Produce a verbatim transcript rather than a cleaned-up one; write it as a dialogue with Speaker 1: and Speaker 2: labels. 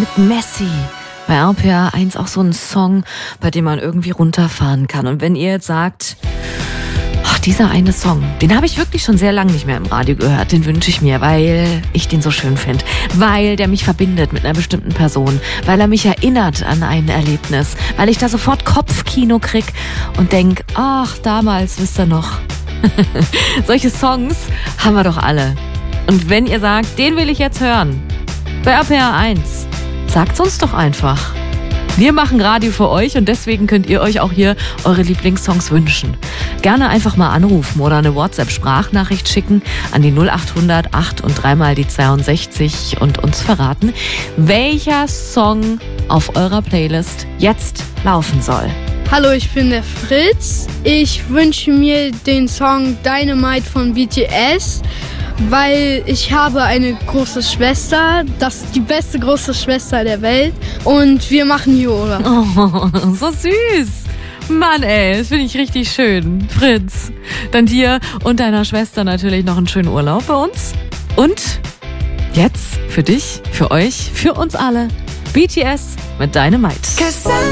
Speaker 1: und Messi. Bei R P R eins auch so ein Song, bei dem man irgendwie runterfahren kann. Und wenn ihr jetzt sagt, ach, dieser eine Song, den habe ich wirklich schon sehr lange nicht mehr im Radio gehört, den wünsche ich mir, weil ich den so schön finde, weil der mich verbindet mit einer bestimmten Person, weil er mich erinnert an ein Erlebnis, weil ich da sofort Kopfkino krieg und denk, ach, damals, wisst ihr noch. Solche Songs haben wir doch alle. Und wenn ihr sagt, den will ich jetzt hören, bei R P R eins, sagt's uns doch einfach. Wir machen Radio für euch und deswegen könnt ihr euch auch hier eure Lieblingssongs wünschen. Gerne einfach mal anrufen oder eine WhatsApp-Sprachnachricht schicken an die null acht hundert acht und dreimal die zweiundsechzig und uns verraten, welcher Song auf eurer Playlist jetzt laufen soll.
Speaker 2: Hallo, ich bin der Fritz. Ich wünsche mir den Song Dynamite von B T S, weil ich habe eine große Schwester. Das ist die beste große Schwester der Welt. Und wir machen hier Urlaub.
Speaker 1: Oh, so süß. Mann, ey, das finde ich richtig schön. Fritz, dann dir und deiner Schwester natürlich noch einen schönen Urlaub bei uns. Und jetzt für dich, für euch, für uns alle, B T S mit Dynamite.